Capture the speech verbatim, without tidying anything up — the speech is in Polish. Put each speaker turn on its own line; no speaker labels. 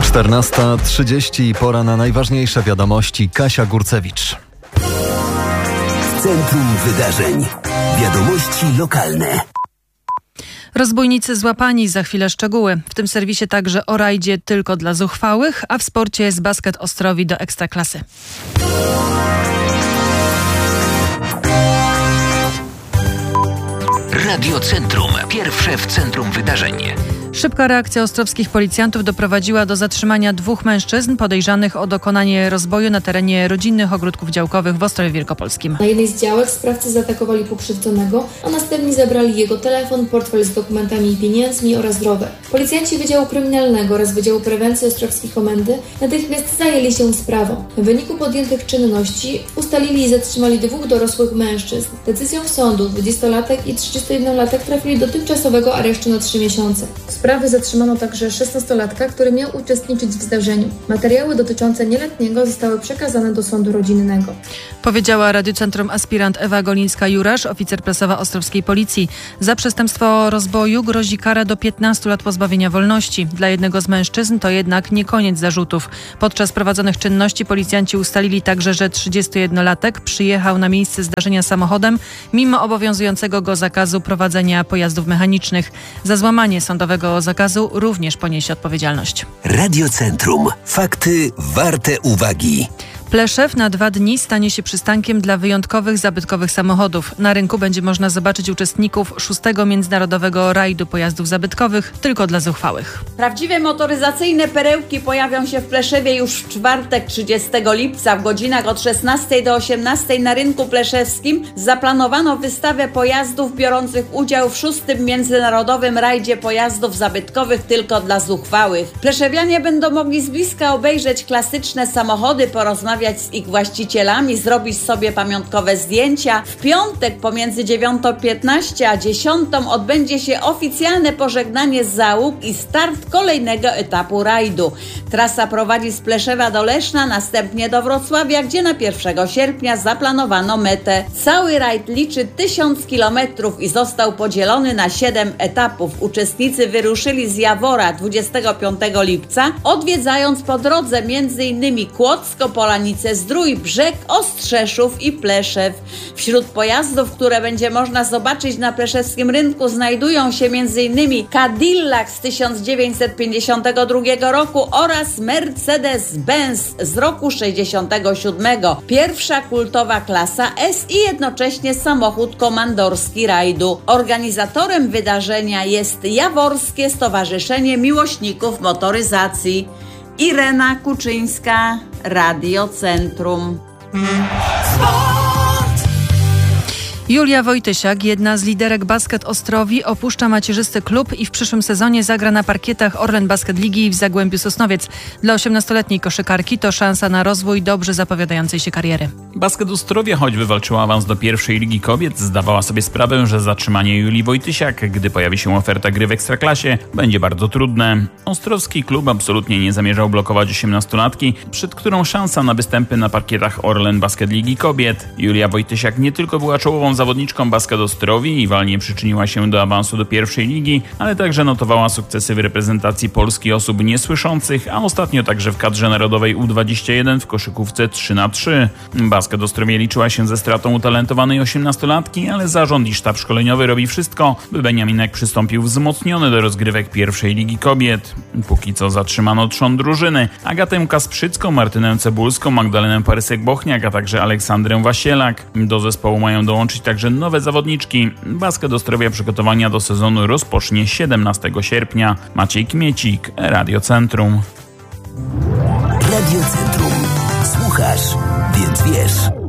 czternasta trzydzieści, pora na najważniejsze wiadomości. Kasia Górcewicz.
Centrum Wydarzeń. Wiadomości lokalne.
Rozbójnicy złapani, za chwilę szczegóły. W tym serwisie także o rajdzie tylko dla zuchwałych, a w sporcie jest basket Ostrowi do Ekstraklasy.
Radio Centrum. Pierwsze w centrum wydarzeń.
Szybka reakcja ostrowskich policjantów doprowadziła do zatrzymania dwóch mężczyzn podejrzanych o dokonanie rozboju na terenie rodzinnych ogródków działkowych w Ostrowie Wielkopolskim.
Na jednej z działek sprawcy zaatakowali pokrzywdzonego, a następnie zabrali jego telefon, portfel z dokumentami i pieniędzmi oraz rower. Policjanci Wydziału Kryminalnego oraz Wydziału Prewencji Ostrowskiej Komendy natychmiast zajęli się sprawą. W wyniku podjętych czynności ustalili i zatrzymali dwóch dorosłych mężczyzn. Decyzją sądu dwudziestolatek i trzydziestojednolatek trafili do tymczasowego aresztu na trzy miesiące. W sprawie zatrzymano także szesnastolatka, który miał uczestniczyć w zdarzeniu. Materiały dotyczące nieletniego zostały przekazane do sądu rodzinnego.
Powiedziała Radiocentrum aspirant Ewa Golińska-Jurasz, oficer prasowa Ostrowskiej Policji. Za przestępstwo rozboju grozi kara do piętnastu lat pozbawienia wolności. Dla jednego z mężczyzn to jednak nie koniec zarzutów. Podczas prowadzonych czynności policjanci ustalili także, że trzydziestojednolatek przyjechał na miejsce zdarzenia samochodem, mimo obowiązującego go zakazu prowadzenia pojazdów mechanicznych. Za złamanie sądowego zakazu również poniesie odpowiedzialność.
Radio Centrum. Fakty warte uwagi.
Pleszew na dwa dni stanie się przystankiem dla wyjątkowych, zabytkowych samochodów. Na rynku będzie można zobaczyć uczestników szóstego Międzynarodowego Rajdu Pojazdów Zabytkowych tylko dla zuchwałych.
Prawdziwe motoryzacyjne perełki pojawią się w Pleszewie już w czwartek trzydziestego lipca w godzinach od szesnastej do osiemnastej na rynku pleszewskim. Zaplanowano wystawę pojazdów biorących udział w szóstym Międzynarodowym Rajdzie Pojazdów Zabytkowych tylko dla zuchwałych. Pleszewianie będą mogli z bliska obejrzeć klasyczne samochody, porozmawiać z ich właścicielami, zrobić sobie pamiątkowe zdjęcia. W piątek pomiędzy dziewiątą piętnaście a dziesiątą odbędzie się oficjalne pożegnanie załóg i start kolejnego etapu rajdu. Trasa prowadzi z Pleszewa do Leszna, następnie do Wrocławia, gdzie na pierwszego sierpnia zaplanowano metę. Cały rajd liczy tysiąc kilometrów i został podzielony na siedem etapów. Uczestnicy wyruszyli z Jawora dwudziestego piątego lipca, odwiedzając po drodze m.in. Kłodzko, Polanice, Zdrój, Brzeg, Ostrzeszów i Pleszew. Wśród pojazdów, które będzie można zobaczyć na pleszewskim rynku, znajdują się m.in. Cadillac z tysiąc dziewięćset pięćdziesiątego drugiego roku oraz Mercedes-Benz z roku sześćdziesiątego siódmego. Pierwsza kultowa klasa S i jednocześnie samochód komandorski rajdu. Organizatorem wydarzenia jest Jaworskie Stowarzyszenie Miłośników Motoryzacji. Irena Kuczyńska, Radio Centrum.
Julia Wojtysiak, jedna z liderek Basket Ostrowi, opuszcza macierzysty klub i w przyszłym sezonie zagra na parkietach Orlen Basket Ligi w Zagłębiu Sosnowiec. Dla osiemnastoletniej koszykarki to szansa na rozwój dobrze zapowiadającej się kariery.
Basket Ostrowia, choć wywalczyła awans do pierwszej Ligi Kobiet, zdawała sobie sprawę, że zatrzymanie Julii Wojtysiak, gdy pojawi się oferta gry w Ekstraklasie, będzie bardzo trudne. Ostrowski klub absolutnie nie zamierzał blokować osiemnastolatki, przed którą szansa na występy na parkietach Orlen Basket Ligi Kobiet. Julia Wojtysiak nie tylko była czołową zawodniczką Basket Ostrowi i walnie przyczyniła się do awansu do pierwszej ligi, ale także notowała sukcesy w reprezentacji Polski osób niesłyszących, a ostatnio także w kadrze narodowej U dwadzieścia jeden w koszykówce trzy na trzy. Basket Ostrowie liczyła się ze stratą utalentowanej osiemnastolatki, ale zarząd i sztab szkoleniowy robi wszystko, by Beniaminek przystąpił wzmocniony do rozgrywek pierwszej ligi kobiet. Póki co zatrzymano trzon drużyny: Agatę Kasprzycką, Martynę Cebulską, Magdalenę Parysek-Bochniak, a także Aleksandrę Wasielak. Do zespołu mają dołączyć także nowe zawodniczki. Basket Ostrowia przygotowania do sezonu rozpocznie siedemnastego sierpnia. Maciej Kmiecik, Radio Centrum.
Radio Centrum. Słuchasz, więc wiesz.